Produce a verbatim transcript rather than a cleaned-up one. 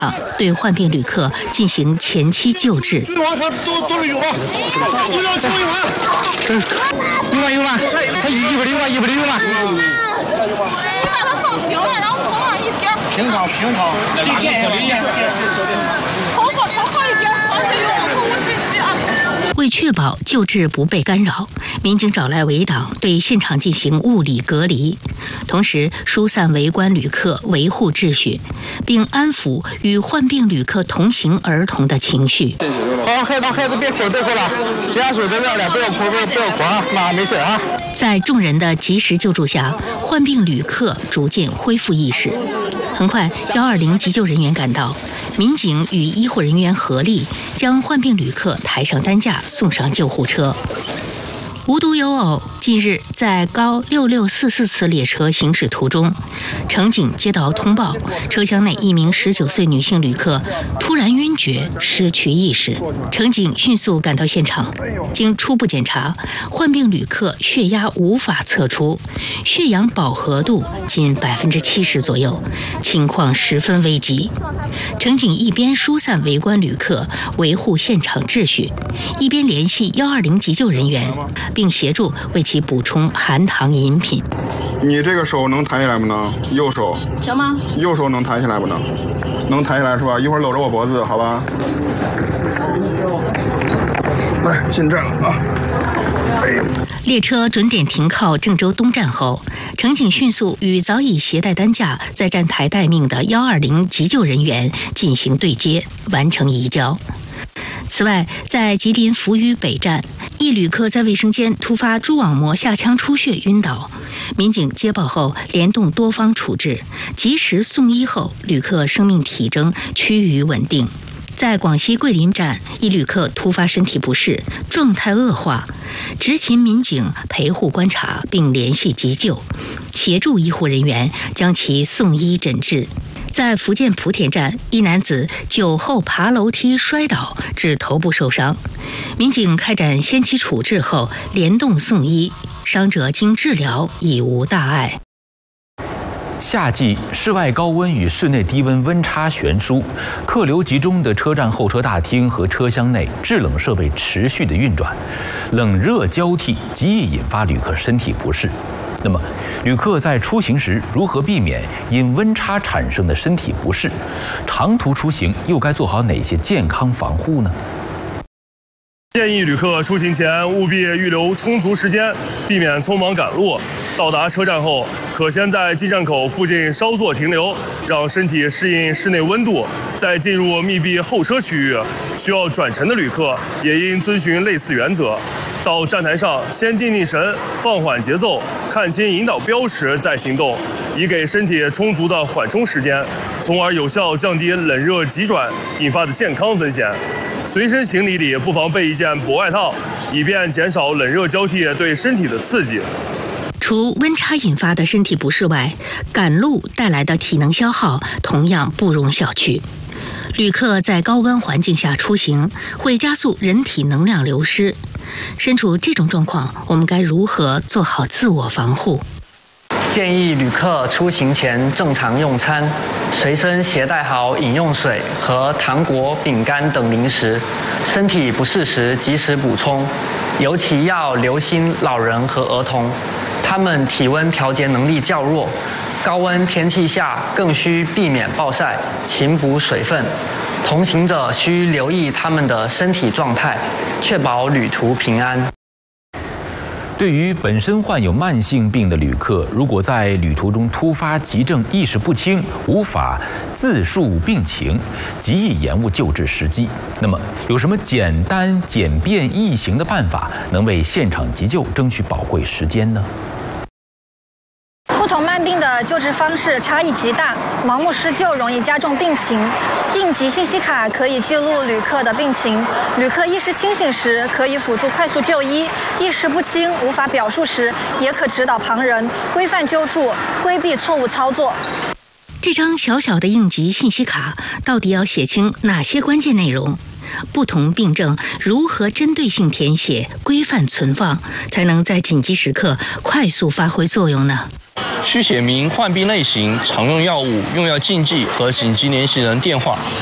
啊，对患病旅客进行前期救治。 最完他都都是有啊，需要救一完。 有吗有吗？他一一百六吗？一百六吗？ 你把它放平了，然后头上一撇。 平躺平躺。 头靠头靠一边，防止有口无窒息啊。 为确保救治不被干扰，民警找来围挡对现场进行物理隔离，同时疏散围观旅客，维护秩序，并安抚与患病旅客同行儿童的情绪。 好，孩子孩子别哭别哭了，家属在这儿，不要哭不要不要哭啊，妈没事啊。 在众人的及时救助下，患病旅客逐渐恢复意识。很快，一二零急救人员赶到，民警与医护人员合力将患病旅客抬上担架，送上救护车。无独有偶，近日在高六六四四次列车行驶途中，乘警接到通报，车厢内一名十九岁女性旅客突然晕厥，失去意识。乘警迅速赶到现场，经初步检查，患病旅客血压无法测出，血氧饱和度仅百分之七十左右，情况十分危急。乘警一边疏散围观旅客，维护现场秩序，一边联系一二零急救人员，并协助为其补充含糖饮品。 你这个手能抬起来不能？右手行吗？ 右手能抬起来不能？能抬起来是吧？一会儿搂着我脖子，好吧？来，进站了啊！哎。 列车准点停靠郑州东站后，乘警迅速与早已携带担架在站台待命的一二零急救人员进行对接，完成移交。此外，在吉林扶余北站，一旅客在卫生间突发蛛网膜下腔出血晕倒，民警接报后联动多方处置，及时送医后，旅客生命体征趋于稳定。在广西桂林站，一旅客突发身体不适，状态恶化，执勤民警陪护观察并联系急救，协助医护人员将其送医诊治。在福建莆田站，一男子酒后爬楼梯摔倒，致头部受伤，民警开展先期处置后联动送医，伤者经治疗已无大碍。 夏季室外高温与室内低温温差悬殊，客流集中的车站候车大厅和车厢内制冷设备持续的运转，冷热交替，极易引发旅客身体不适。那么，旅客在出行时如何避免因温差产生的身体不适？长途出行又该做好哪些健康防护呢？ 建议旅客出行前务必预留充足时间，避免匆忙赶路。到达车站后，可先在进站口附近稍作停留，让身体适应室内温度，再进入密闭候车区域。需要转乘的旅客也应遵循类似原则。到站台上，先定定神，放缓节奏，看清引导标识再行动，以给身体充足的缓冲时间，从而有效降低冷热急转引发的健康风险。随身行李里不妨备一件薄外套，以便减少冷热交替对身体的刺激。 除温差引发的身体不适外，赶路带来的体能消耗同样不容小觑。旅客在高温环境下出行，会加速人体能量流失。身处这种状况，我们该如何做好自我防护？ 建议旅客出行前正常用餐，随身携带好饮用水和糖果、饼干等零食，身体不适时及时补充，尤其要留心老人和儿童，他们体温调节能力较弱，高温天气下更需避免暴晒，勤补水分。同行者需留意他们的身体状态，确保旅途平安。 对于本身患有慢性病的旅客，如果在旅途中突发急症、意识不清，无法自述病情，极易延误救治时机。那么，有什么简单、简便、易行的办法，能为现场急救争取宝贵时间呢？ 不同慢病的救治方式差异极大，盲目施救容易加重病情。应急信息卡可以记录旅客的病情，旅客意识清醒时可以辅助快速就医，意识不清无法表述时，也可指导旁人规范救助，规避错误操作。 这张小小的应急信息卡到底要写清哪些关键内容？ 不同病症如何针对性填写、规范存放，才能在紧急时刻快速发挥作用呢？ 需写明患病类型、常用药物、用药禁忌和紧急联系人电话。